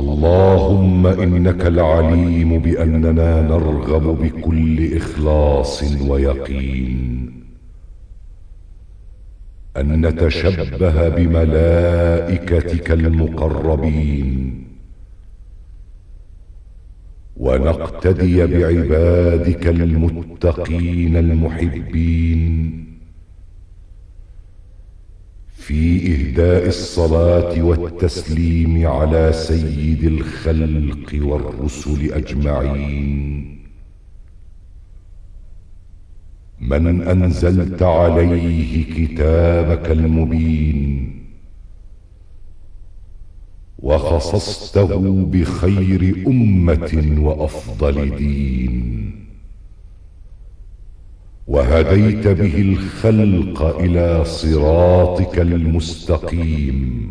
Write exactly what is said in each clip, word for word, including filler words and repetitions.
اللهم إنك العليم بأننا نرغب بكل إخلاص ويقين أن نتشبه بملائكتك المقربين ونقتدي بعبادك المتقين المحبين في إهداء الصلاة والتسليم على سيد الخلق والرسل أجمعين من أنزلت عليه كتابك المبين وخصصته بخير أمة وأفضل دين وهديت به الخلق إلى صراطك المستقيم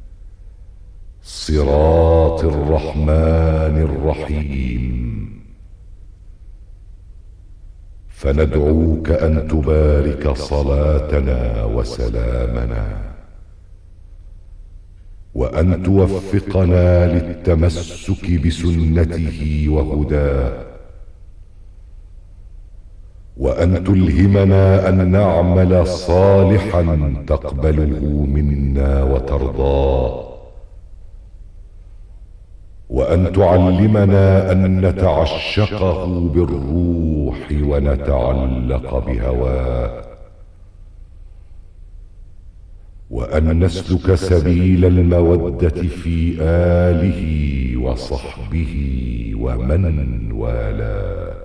صراط الرحمن الرحيم فندعوك أن تبارك صلاتنا وسلامنا وأن توفقنا للتمسك بسنته وهداه وأن تلهمنا أن نعمل صالحا تقبله منا وترضاه وأن تعلمنا أن نتعشقه بالروح ونتعلق بهواه وأن نسلك سبيل المودة في آله وصحبه ومن والاه.